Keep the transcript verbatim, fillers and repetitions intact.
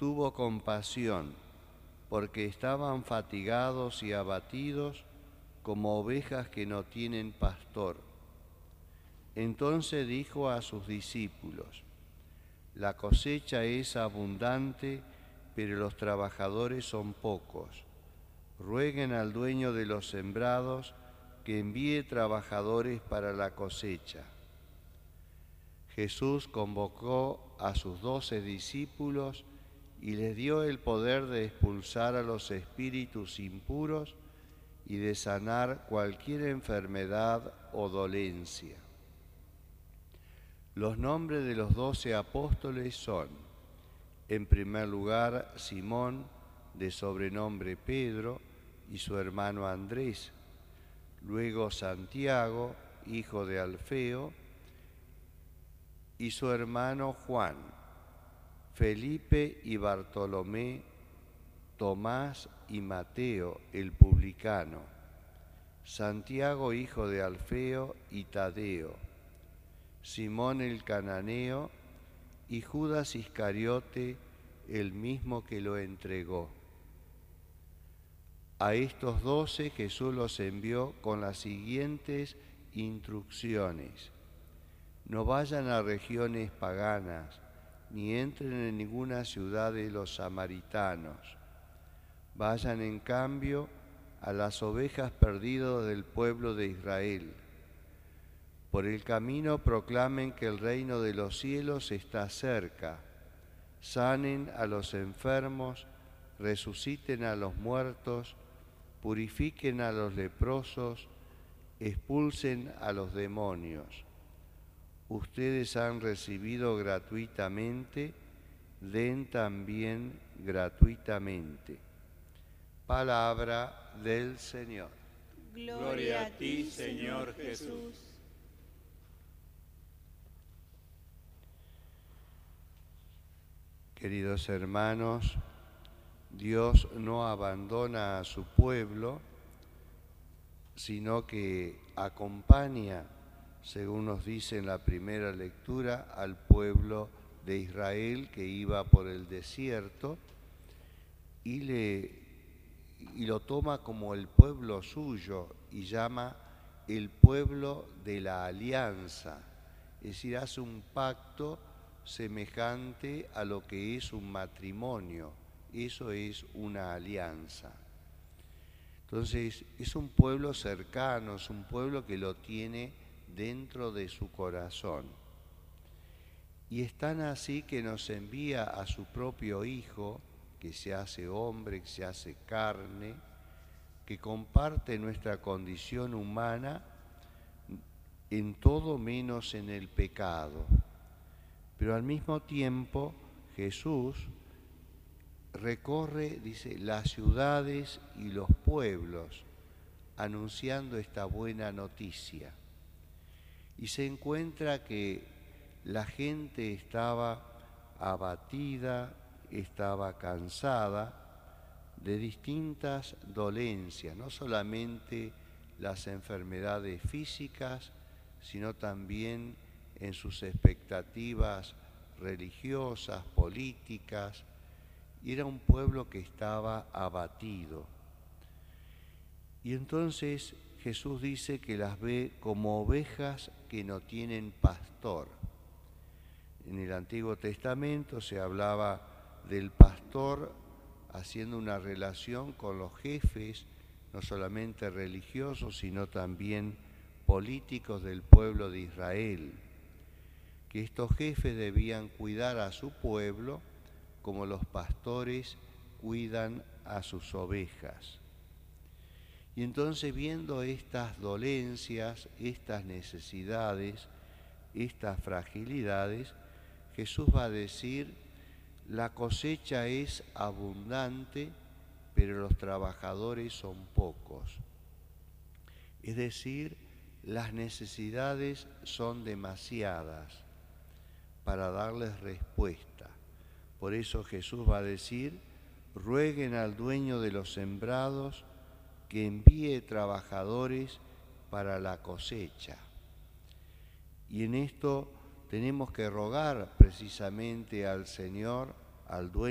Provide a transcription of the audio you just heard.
tuvo compasión, porque estaban fatigados y abatidos como ovejas que no tienen pastor. Entonces dijo a sus discípulos: la cosecha es abundante, pero los trabajadores son pocos. Rueguen al dueño de los sembrados que envíe trabajadores para la cosecha. Jesús convocó a sus doce discípulos y les dio el poder de expulsar a los espíritus impuros y de sanar cualquier enfermedad o dolencia. Los nombres de los doce apóstoles son, en primer lugar, Simón, de sobrenombre Pedro, y su hermano Andrés; luego Santiago, hijo de Alfeo, y su hermano Juan; Felipe y Bartolomé; Tomás y Mateo, el publicano; Santiago, hijo de Alfeo, y Tadeo; Simón el cananeo, y Judas Iscariote, el mismo que lo entregó. A estos doce Jesús los envió con las siguientes instrucciones: no vayan a regiones paganas, ni entren en ninguna ciudad de los samaritanos. Vayan en cambio a las ovejas perdidas del pueblo de Israel. Por el camino proclamen que el reino de los cielos está cerca. Sanen a los enfermos, resuciten a los muertos, purifiquen a los leprosos, expulsen a los demonios. Ustedes han recibido gratuitamente, den también gratuitamente. Palabra del Señor. Gloria a ti, Señor Jesús. Queridos hermanos, Dios no abandona a su pueblo, sino que acompaña, según nos dice en la primera lectura, al pueblo de Israel que iba por el desierto y, le, y lo toma como el pueblo suyo y llama el pueblo de la alianza, es decir, hace un pacto semejante a lo que es un matrimonio. Eso es una alianza. Entonces, es un pueblo cercano, es un pueblo que lo tiene dentro de su corazón. Y es tan así que nos envía a su propio Hijo, que se hace hombre, que se hace carne, que comparte nuestra condición humana en todo menos en el pecado. Pero al mismo tiempo, Jesús recorre, dice, las ciudades y los pueblos, anunciando esta buena noticia. Y se encuentra que la gente estaba abatida, estaba cansada de distintas dolencias, no solamente las enfermedades físicas, sino también en sus expectativas religiosas, políticas. Y era un pueblo que estaba abatido. Y entonces Jesús dice que las ve como ovejas que no tienen pastor. En el Antiguo Testamento se hablaba del pastor haciendo una relación con los jefes, no solamente religiosos, sino también políticos del pueblo de Israel, que estos jefes debían cuidar a su pueblo como los pastores cuidan a sus ovejas. Y entonces, viendo estas dolencias, estas necesidades, estas fragilidades, Jesús va a decir: la cosecha es abundante, pero los trabajadores son pocos. Es decir, las necesidades son demasiadas para darles respuesta. Por eso Jesús va a decir: rueguen al dueño de los sembrados que envíe trabajadores para la cosecha. Y en esto tenemos que rogar precisamente al Señor, al dueño